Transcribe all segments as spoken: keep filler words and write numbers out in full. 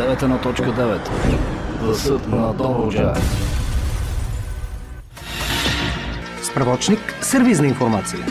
девет едно точка девет. Гласът на Добруджа. Справочник сервизна информация.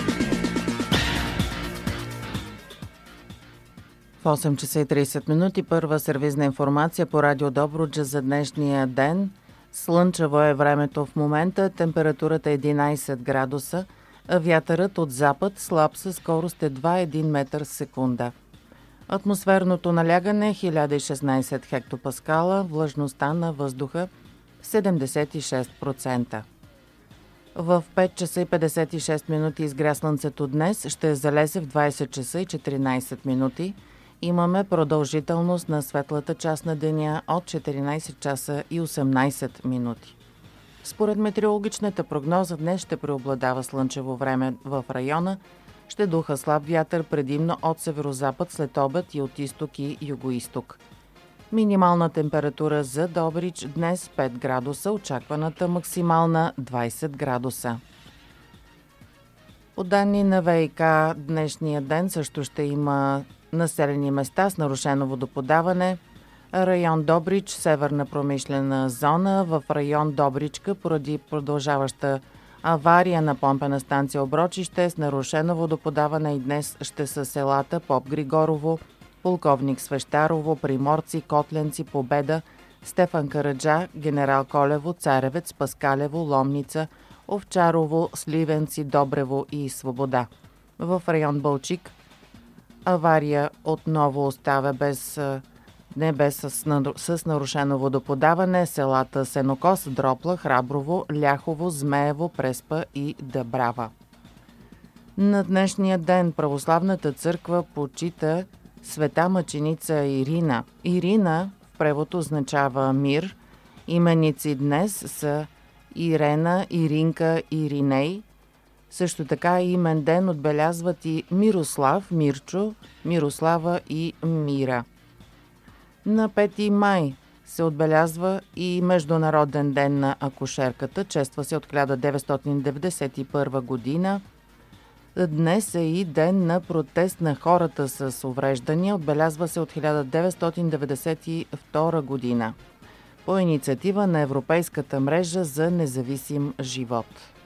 В осем часа и тридесет минути първа сервизна информация по радио Добруджа за днешния ден. Слънчево е времето в момента, температурата е единайсет градуса, а вятърът от запад слаб със скорост е два цяло едно метър в секунда. Атмосферното налягане е хиляда и шестнайсет хектопаскала, влажността на въздуха седемдесет и шест процента. В пет часа и петдесет и шест минути изгря слънцето днес, ще залезе в двайсет часа и четиринайсет минути. Имаме продължителност на светлата част на деня от четиринайсет часа и осемнайсет минути. Според метеорологичната прогноза днес ще преобладава слънчево време в района, ще духа слаб вятър предимно от северозапад след обед и от изток и югоизток. Минимална температура за Добрич днес пет градуса, очакваната максимална двайсет градуса. По данни на ВиК, днешния ден също ще има населени места с нарушено водоподаване. Район Добрич, северна промишлена зона, в район Добричка поради продължаваща авария на помпена станция Оброчище с нарушено водоподаване и днес ще са селата Поп Григорово, Полковник Свещарово, Приморци, Котленци, Победа, Стефан Караджа, Генерал Колево, Царевец, Паскалево, Ломница, Овчарово, Сливенци, Добрево и Свобода. В район Балчик авария отново оставя без, не без с, с нарушено водоподаване селата Сенокос, Дропла, Храброво, Ляхово, Змеево, Преспа и Дъбрава. На днешния ден православната църква почита света мъченица Ирина. Ирина в превод означава мир. Именици днес са Ирена, Иринка, Ириней. Също така имен ден отбелязват и Мирослав, Мирчо, Мирослава и Мира. На пети май се отбелязва и Международен ден на акушерката. Чества се от хиляда деветстотин деветдесет и първа година. Днес е и ден на протест на хората с увреждания. Отбелязва се от хиляда деветстотин деветдесет и втора година по инициатива на Европейската мрежа за независим живот.